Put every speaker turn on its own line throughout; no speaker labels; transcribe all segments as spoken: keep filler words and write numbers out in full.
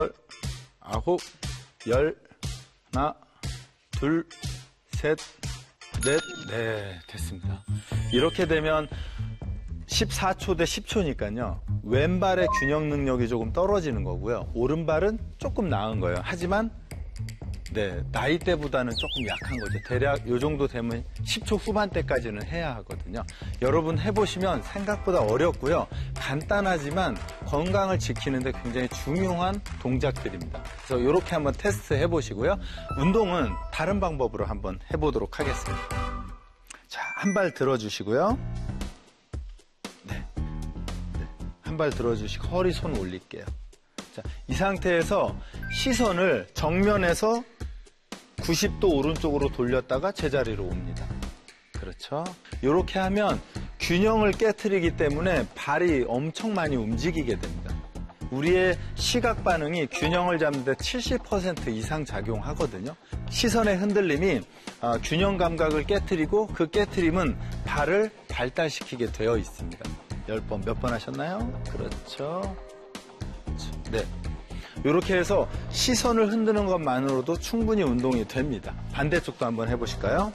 아홉, 열, 하나, 둘, 셋, 넷, 네, 됐습니다. 이렇게 되면 십사 초 대 십 초니까요. 왼발의 균형 능력이 조금 떨어지는 거고요. 오른발은 조금 나은 거예요. 하지만 네, 나이 때보다는 조금 약한 거죠. 대략 이 정도 되면 십 초 후반대까지는 해야 하거든요. 여러분 해보시면 생각보다 어렵고요. 간단하지만 건강을 지키는데 굉장히 중요한 동작들입니다. 그래서 이렇게 한번 테스트 해보시고요. 운동은 다른 방법으로 한번 해보도록 하겠습니다. 자, 한 발 들어주시고요. 네, 네. 한 발 들어주시고 허리 손 올릴게요. 자, 이 상태에서 시선을 정면에서 구십 도 오른쪽으로 돌렸다가 제자리로 옵니다. 그렇죠? 이렇게 하면 균형을 깨트리기 때문에 발이 엄청 많이 움직이게 됩니다. 우리의 시각 반응이 균형을 잡는 데 칠십 퍼센트 이상 작용하거든요. 시선의 흔들림이 균형 감각을 깨트리고 그 깨트림은 발을 발달시키게 되어 있습니다. 열 번, 몇 번 하셨나요? 그렇죠. 네. 이렇게 해서 시선을 흔드는 것만으로도 충분히 운동이 됩니다. 반대쪽도 한번 해보실까요?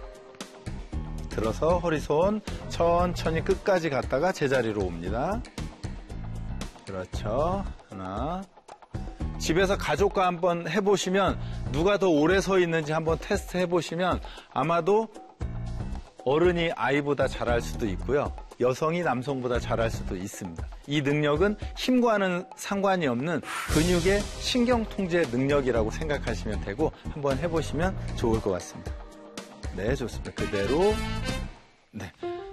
들어서 허리손 천천히 끝까지 갔다가 제자리로 옵니다. 그렇죠. 하나. 집에서 가족과 한번 해보시면 누가 더 오래 서 있는지 한번 테스트 해보시면 아마도 어른이 아이보다 잘할 수도 있고요. 여성이 남성보다 잘할 수도 있습니다. 이 능력은 힘과는 상관이 없는 근육의 신경 통제 능력이라고 생각하시면 되고 한번 해보시면 좋을 것 같습니다. 네, 좋습니다. 그대로. 네.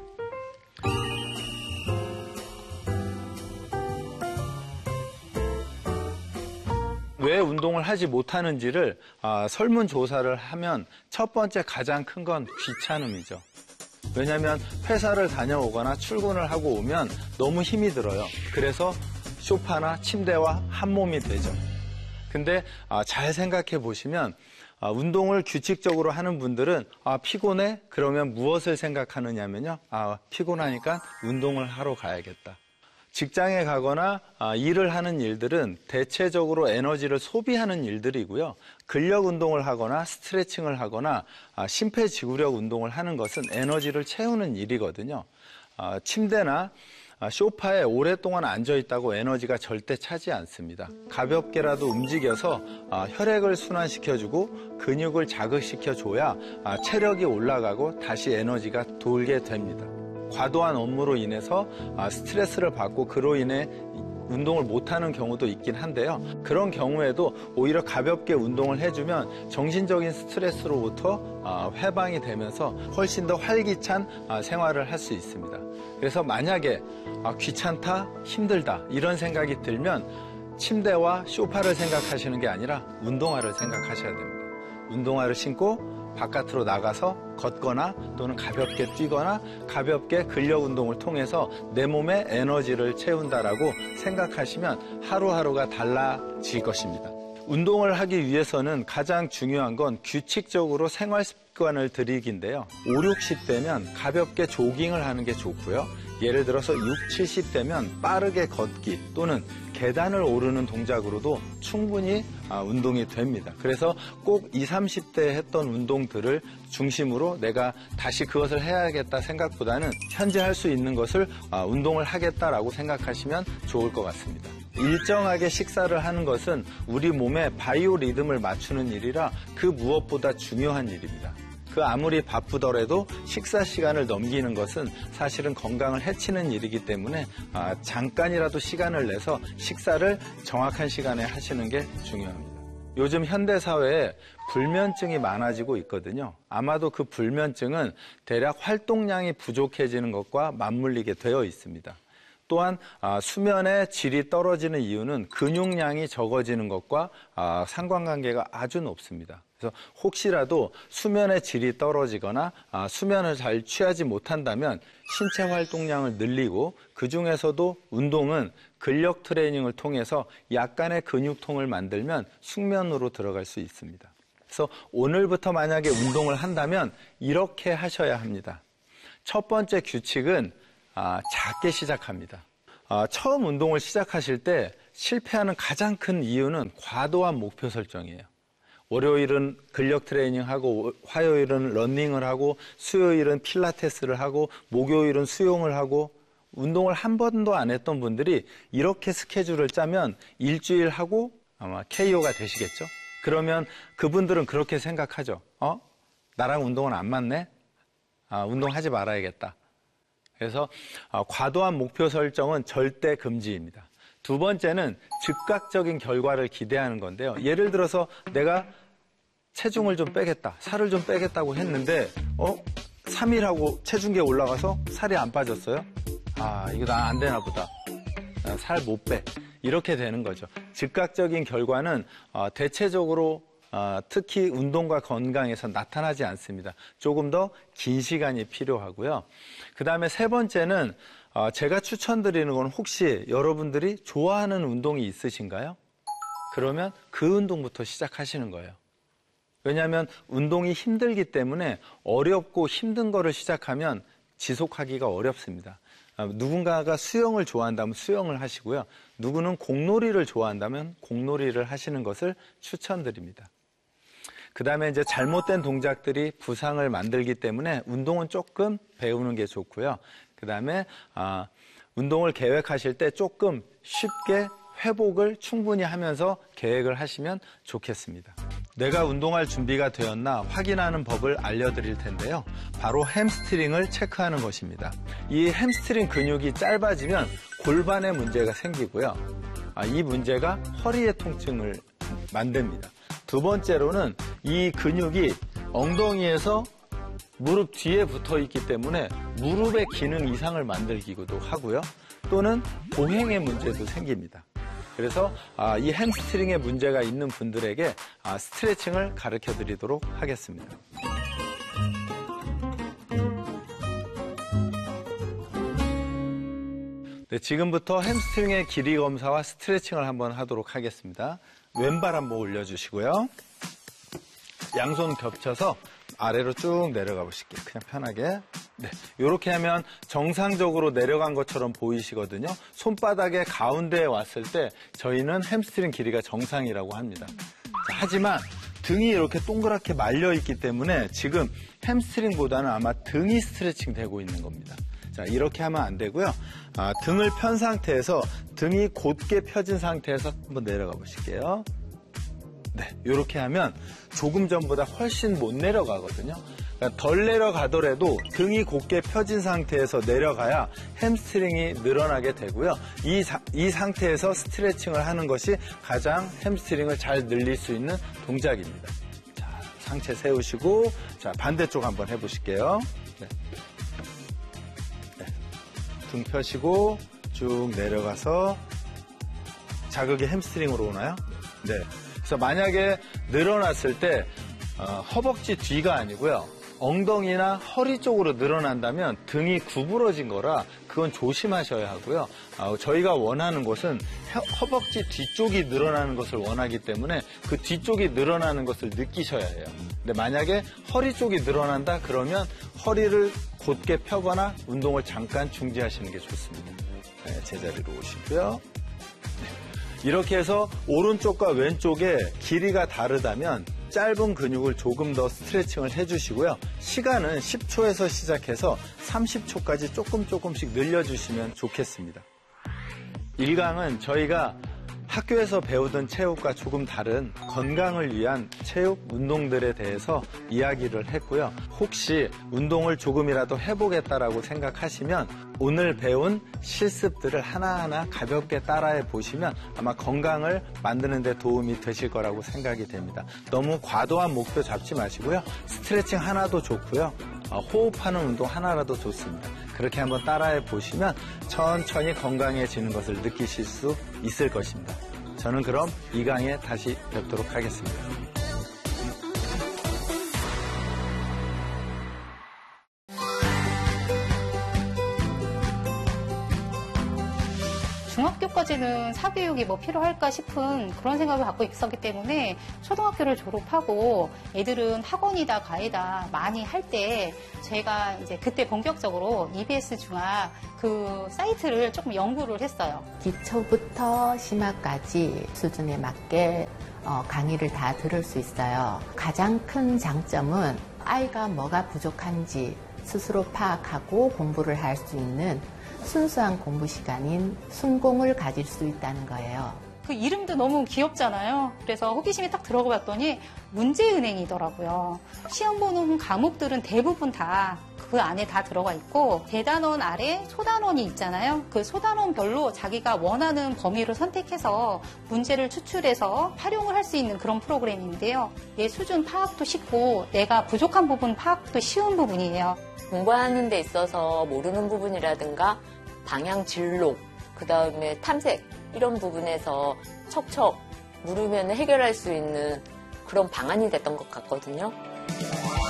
왜 운동을 하지 못하는지를 아, 설문조사를 하면 첫 번째 가장 큰 건 귀찮음이죠. 왜냐하면 회사를 다녀오거나 출근을 하고 오면 너무 힘이 들어요. 그래서 소파나 침대와 한 몸이 되죠. 근데 아, 잘 생각해 보시면 아, 운동을 규칙적으로 하는 분들은 아, 피곤해? 그러면 무엇을 생각하느냐면요. 아, 피곤하니까 운동을 하러 가야겠다. 직장에 가거나 아, 일을 하는 일들은 대체적으로 에너지를 소비하는 일들이고요. 근력 운동을 하거나 스트레칭을 하거나 아, 심폐지구력 운동을 하는 것은 에너지를 채우는 일이거든요. 아, 침대나 아, 소파에 오랫동안 앉아있다고 에너지가 절대 차지 않습니다. 가볍게라도 움직여서 아, 혈액을 순환시켜주고 근육을 자극시켜줘야 아, 체력이 올라가고 다시 에너지가 돌게 됩니다. 과도한 업무로 인해서 스트레스를 받고 그로 인해 운동을 못하는 경우도 있긴 한데요. 그런 경우에도 오히려 가볍게 운동을 해주면 정신적인 스트레스로부터 해방이 되면서 훨씬 더 활기찬 생활을 할 수 있습니다. 그래서 만약에 귀찮다, 힘들다 이런 생각이 들면 침대와 소파를 생각하시는 게 아니라 운동화를 생각하셔야 됩니다. 운동화를 신고 바깥으로 나가서 걷거나 또는 가볍게 뛰거나 가볍게 근력 운동을 통해서 내 몸에 에너지를 채운다라고 생각하시면 하루하루가 달라질 것입니다. 운동을 하기 위해서는 가장 중요한 건 규칙적으로 생활 습관을 들이기인데요. 오, 육십 대면 가볍게 조깅을 하는 게 좋고요. 예를 들어서 육, 칠십 대면 빠르게 걷기 또는 계단을 오르는 동작으로도 충분히 운동이 됩니다. 그래서 꼭 이십, 삼십 대 했던 운동들을 중심으로 내가 다시 그것을 해야겠다 생각보다는 현재 할 수 있는 것을 운동을 하겠다라고 생각하시면 좋을 것 같습니다. 일정하게 식사를 하는 것은 우리 몸의 바이오 리듬을 맞추는 일이라 그 무엇보다 중요한 일입니다. 그 아무리 바쁘더라도 식사 시간을 넘기는 것은 사실은 건강을 해치는 일이기 때문에 아, 잠깐이라도 시간을 내서 식사를 정확한 시간에 하시는 게 중요합니다. 요즘 현대사회에 불면증이 많아지고 있거든요. 아마도 그 불면증은 대략 활동량이 부족해지는 것과 맞물리게 되어 있습니다. 또한 수면의 질이 떨어지는 이유는 근육량이 적어지는 것과 상관관계가 아주 높습니다. 그래서 혹시라도 수면의 질이 떨어지거나 수면을 잘 취하지 못한다면 신체 활동량을 늘리고 그중에서도 운동은 근력 트레이닝을 통해서 약간의 근육통을 만들면 숙면으로 들어갈 수 있습니다. 그래서 오늘부터 만약에 운동을 한다면 이렇게 하셔야 합니다. 첫 번째 규칙은 아, 작게 시작합니다. 어, 처음 운동을 시작하실 때 실패하는 가장 큰 이유는 과도한 목표 설정이에요. 월요일은 근력 트레이닝하고 화요일은 러닝을 하고 수요일은 필라테스를 하고 목요일은 수영을 하고 운동을 한 번도 안 했던 분들이 이렇게 스케줄을 짜면 일주일 하고 아마 케이오가 되시겠죠? 그러면 그분들은 그렇게 생각하죠. 어? 나랑 운동은 안 맞네? 아, 운동하지 말아야겠다. 그래서 아, 과도한 목표 설정은 절대 금지입니다. 두 번째는 즉각적인 결과를 기대하는 건데요. 예를 들어서 내가 체중을 좀 빼겠다, 살을 좀 빼겠다고 했는데 어? 삼 일 하고 체중계 올라가서 살이 안 빠졌어요? 아, 이거 나 안 되나 보다. 살 못 빼. 이렇게 되는 거죠. 즉각적인 결과는 어, 대체적으로 어, 특히 운동과 건강에서 나타나지 않습니다. 조금 더 긴 시간이 필요하고요. 그 다음에 세 번째는 어, 제가 추천드리는 건 혹시 여러분들이 좋아하는 운동이 있으신가요? 그러면 그 운동부터 시작하시는 거예요. 왜냐하면 운동이 힘들기 때문에 어렵고 힘든 거를 시작하면 지속하기가 어렵습니다. 누군가가 수영을 좋아한다면 수영을 하시고요. 누구는 공놀이를 좋아한다면 공놀이를 하시는 것을 추천드립니다. 그 다음에 이제 잘못된 동작들이 부상을 만들기 때문에 운동은 조금 배우는 게 좋고요. 그 다음에 아, 운동을 계획하실 때 조금 쉽게 회복을 충분히 하면서 계획을 하시면 좋겠습니다. 내가 운동할 준비가 되었나 확인하는 법을 알려드릴 텐데요. 바로 햄스트링을 체크하는 것입니다. 이 햄스트링 근육이 짧아지면 골반에 문제가 생기고요. 아, 이 문제가 허리의 통증을 만듭니다. 두 번째로는 이 근육이 엉덩이에서 무릎 뒤에 붙어 있기 때문에 무릎의 기능 이상을 만들기도 하고요. 또는 보행의 문제도 생깁니다. 그래서 아, 이 햄스트링에 문제가 있는 분들에게 아, 스트레칭을 가르쳐 드리도록 하겠습니다. 네, 지금부터 햄스트링의 길이 검사와 스트레칭을 한번 하도록 하겠습니다. 왼발 한번 올려주시고요. 양손 겹쳐서 아래로 쭉 내려가 보실게요. 그냥 편하게. 네, 이렇게 하면 정상적으로 내려간 것처럼 보이시거든요. 손바닥의 가운데에 왔을 때 저희는 햄스트링 길이가 정상이라고 합니다. 자, 하지만 등이 이렇게 동그랗게 말려 있기 때문에 지금 햄스트링보다는 아마 등이 스트레칭 되고 있는 겁니다. 자, 이렇게 하면 안 되고요. 아, 등을 편 상태에서 등이 곧게 펴진 상태에서 한번 내려가 보실게요. 네, 이렇게 하면 조금 전보다 훨씬 못 내려가거든요. 그러니까 덜 내려가더라도 등이 곧게 펴진 상태에서 내려가야 햄스트링이 늘어나게 되고요. 이, 사, 이 상태에서 스트레칭을 하는 것이 가장 햄스트링을 잘 늘릴 수 있는 동작입니다. 자, 상체 세우시고, 자, 반대쪽 한번 해보실게요. 네. 네. 등 펴시고 쭉 내려가서 자극이 햄스트링으로 오나요? 네. 그래서 만약에 늘어났을 때 어, 허벅지 뒤가 아니고요. 엉덩이나 허리 쪽으로 늘어난다면 등이 구부러진 거라 그건 조심하셔야 하고요. 어, 저희가 원하는 것은 허벅지 뒤쪽이 늘어나는 것을 원하기 때문에 그 뒤쪽이 늘어나는 것을 느끼셔야 해요. 근데 만약에 허리 쪽이 늘어난다 그러면 허리를 곧게 펴거나 운동을 잠깐 중지하시는 게 좋습니다. 네, 제자리로 오시고요. 이렇게 해서 오른쪽과 왼쪽의 길이가 다르다면 짧은 근육을 조금 더 스트레칭을 해주시고요. 시간은 십 초에서 시작해서 삼십 초까지 조금 조금씩 늘려주시면 좋겠습니다. 일 강은 저희가 학교에서 배우던 체육과 조금 다른 건강을 위한 체육 운동들에 대해서 이야기를 했고요. 혹시 운동을 조금이라도 해보겠다라고 생각하시면 오늘 배운 실습들을 하나하나 가볍게 따라해 보시면 아마 건강을 만드는 데 도움이 되실 거라고 생각이 됩니다. 너무 과도한 목표 잡지 마시고요. 스트레칭 하나도 좋고요. 호흡하는 운동 하나라도 좋습니다. 그렇게 한번 따라해 보시면 천천히 건강해지는 것을 느끼실 수 있을 것입니다. 저는 그럼 이 강에 다시 뵙도록 하겠습니다.
중학교까지 이어지는 사교육이 뭐 필요할까 싶은 그런 생각을 갖고 있었기 때문에 초등학교를 졸업하고 애들은 학원이다 과외다 많이 할 때 제가 이제 그때 본격적으로 이비에스 중학 그 사이트를 조금 연구를 했어요.
기초부터 심화까지 수준에 맞게 어, 강의를 다 들을 수 있어요. 가장 큰 장점은 아이가 뭐가 부족한지 스스로 파악하고 공부를 할 수 있는 순수한 공부 시간인 순공을 가질 수 있다는 거예요.
그 이름도 너무 귀엽잖아요. 그래서 호기심이 딱 들어가 봤더니 문제은행이더라고요. 시험 보는 과목들은 대부분 다 그 안에 다 들어가 있고 대단원 아래 소단원이 있잖아요. 그 소단원별로 자기가 원하는 범위를 선택해서 문제를 추출해서 활용을 할 수 있는 그런 프로그램인데요. 내 수준 파악도 쉽고 내가 부족한 부분 파악도 쉬운 부분이에요.
공부하는 데 있어서 모르는 부분이라든가 방향 진로, 그 다음에 탐색 이런 부분에서 척척 물으면 해결할 수 있는 그런 방안이 됐던 것 같거든요.